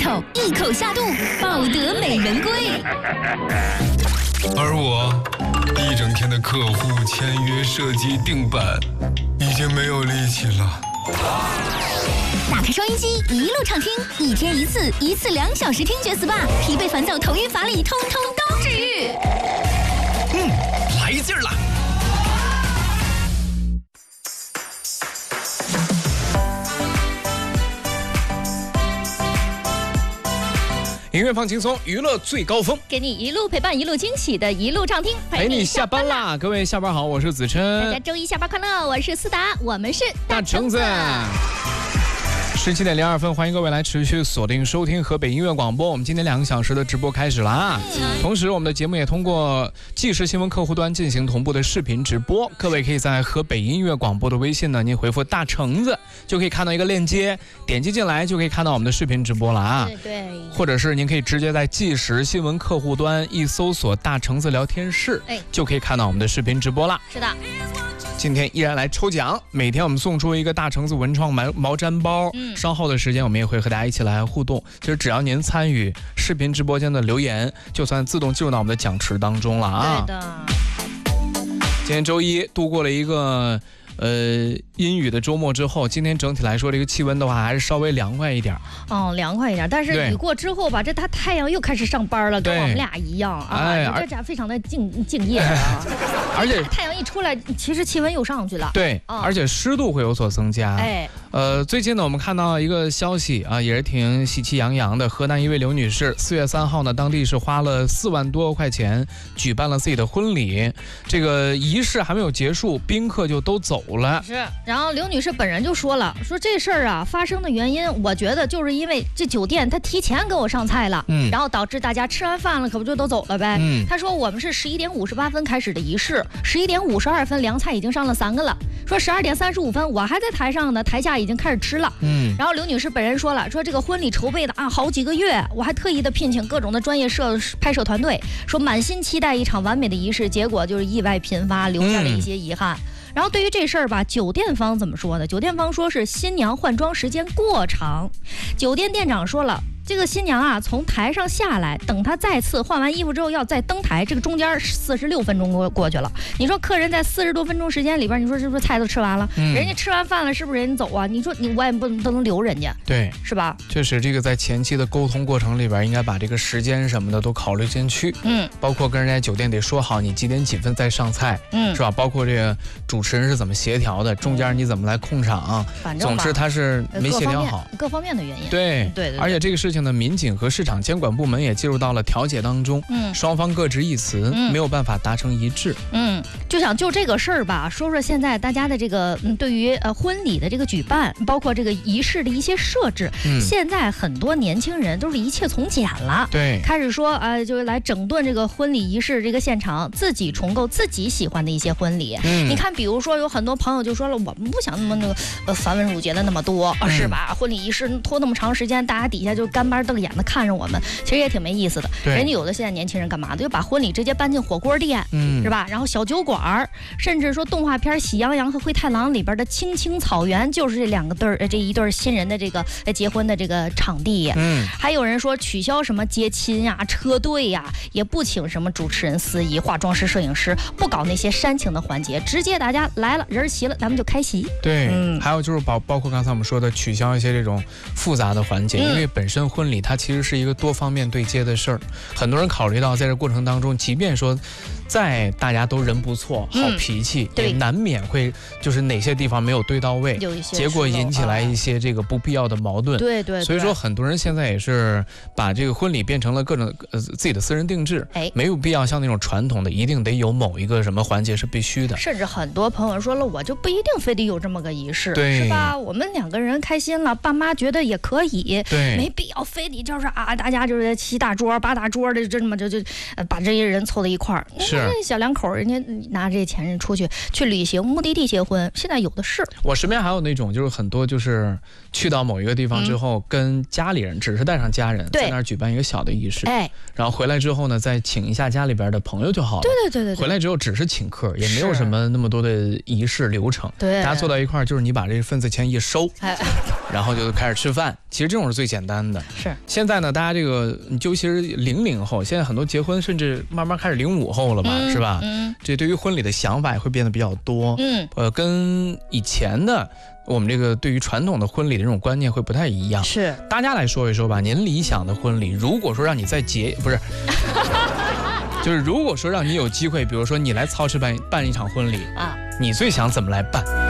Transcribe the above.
头，一口下肚，抱得美人归。 而我一整天的客户签约、设计、定版，已经没有力气了。 打开收音机，一路畅听，一天一次，一次2小时听觉 SPA， 疲惫烦躁、头晕乏力，通通都治愈。 来劲儿了！音乐放轻松，娱乐最高峰， 给你一路陪伴，一路惊喜的一路畅听， 陪你下班啦！各位下班好，我是子琛。 大家周一下班快乐，我是思达，我们是大橙子。17点02分，欢迎各位来持续锁定收听河北音乐广播。我们今天2个小时的直播开始啦。同时，我们的节目也通过即时新闻客户端进行同步的视频直播。各位可以在河北音乐广播的微信呢，您回复大橙子就可以看到一个链接，点击进来就可以看到我们的视频直播了啊。 对。 或者是您可以直接在即时新闻客户端一搜索大橙子聊天室，就可以看到我们的视频直播了。 是的。 今天依然来抽奖，每天我们送出一个大橙子文创毛毡包。稍后的时间我们也会和大家一起来互动。其实只要您参与视频直播间的留言，就算自动进入到我们的奖池当中了啊。 对的。 今天周一度过了一个阴雨的周末之后，今天整体来说这个气温的话还是稍微凉快一点。 凉快一点，但是雨过之后吧，这太阳又开始上班了，跟我们俩一样啊。这家非常的敬业啊。而且太阳一出来，其实气温又上去了。 对，而且湿度会有所增加。最近呢，我们看到一个消息啊，也是挺喜气洋洋的。河南一位刘女士，4月3号呢，当地是花了4万多块钱举办了自己的婚礼，这个仪式还没有结束，宾客就都走了。 是，然后刘女士本人就说了，说这事儿啊发生的原因，我觉得就是因为这酒店他提前给我上菜了，然后导致大家吃完饭了，可不就都走了呗。他说我们是11点58分开始的仪式，11点52分凉菜已经上了3个了，说12点35分我还在台上呢，台下已经开始吃了。然后刘女士本人说了，说这个婚礼筹备的好几个月，我还特意的聘请各种的专业拍摄团队，说满心期待一场完美的仪式，结果就是意外频发，留下了一些遗憾。然后对于这事儿吧，酒店方怎么说呢？酒店方说是新娘换装时间过长，酒店店长说了，这个新娘啊从台上下来，等她再次换完衣服之后要再登台，这个中间46分钟过去了。你说客人在40多分钟时间里边，你说是不是菜都吃完了？人家吃完饭了，是不是人家走啊？你说我也不能留人家，对，是吧？ 确实，这个在前期的沟通过程里边，应该把这个时间什么的都考虑进去。包括跟人家酒店得说好，你几点几分再上菜，是吧？包括这个主持人是怎么协调的，中间你怎么来控场，总之他是没协调好， 各方面的原因。 对，而且这个事情呢，民警和市场监管部门也介入到了调解当中，双方各执一词，没有办法达成一致。 就这个事儿吧，说现在大家的这个对于婚礼的这个举办，包括这个仪式的一些设置，现在很多年轻人都是一切从简了， 对， 开始说就是来整顿这个婚礼仪式这个现场，自己重构自己喜欢的一些婚礼。你看，比如说有很多朋友就说了，我们不想那么那个繁文缛节的那么多，是吧？婚礼仪式拖那么长时间，大家底下就干巴瞪眼的看着我们，其实也挺没意思的。人家有的现在年轻人干嘛的，就把婚礼直接搬进火锅店，是吧？然后小酒馆，甚至说动画片《喜羊羊和灰太狼》里边的青青草原，就是这一对新人的这个结婚的这个场地。还有人说取消什么接亲呀、车队呀，也不请什么主持人、司仪、化妆师、摄影师，不搞那些煽情的环节，直接大家来了，人齐了，咱们就开席。 对，还有就是包括刚才我们说的，取消一些这种复杂的环节，因为本身婚礼它其实是一个多方面对接的事儿，很多人考虑到在这过程当中，即便说在大家都人不错，好脾气，也难免会就是哪些地方没有对到位，结果引起来一些这个不必要的矛盾。 对， 所以说很多人现在也是把这个婚礼变成了各种自己的私人定制，没有必要像那种传统的一定得有某一个什么环节是必须的。 甚至很多朋友说了，我就不一定非得有这么个仪式，是吧？我们2个人开心了，爸妈觉得也可以，没必要非得就是大家就是7大桌8大桌的这么就把这些人凑在一块儿。是小两口人家拿这些钱人出去旅行，目的地结婚，现在有的是。 我身边还有那种就是很多就是去到某一个地方之后，跟家里人只是带上家人，在那儿举办一个小的仪式，然后回来之后呢，再请一下家里边的朋友就好了。 对， 回来之后只是请客，也没有什么那么多的仪式流程。大家坐到一块儿，就是你把这份子钱一收。 然后就开始吃饭。其实这种是最简单的。 是。 现在呢，大家这个尤其是00后，现在很多结婚甚至慢慢开始05后了吧，是吧？这对于婚礼的想法也会变得比较多。跟以前的我们这个对于传统的婚礼的这种观念会不太一样。 是。 大家来说一说吧，您理想的婚礼，如果说让你在不是。就是如果说让你有机会，比如说你来操持办一场婚礼啊，你最想怎么来办？